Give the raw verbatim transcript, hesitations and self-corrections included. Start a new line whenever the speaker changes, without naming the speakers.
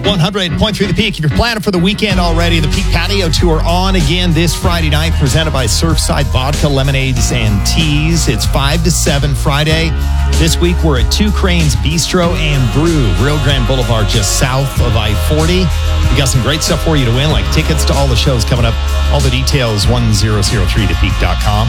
one hundred point three The Peak. If you're planning for the weekend already, the Peak Patio Tour on again this Friday night, presented by Surfside Vodka, Lemonades, and Teas. It's five to seven Friday. This week, we're at Two Cranes Bistro and Brew, Rio Grande Boulevard, just south of I forty. We got some great stuff for you to win, like tickets to all the shows coming up. All the details, one thousand three the peak dot com.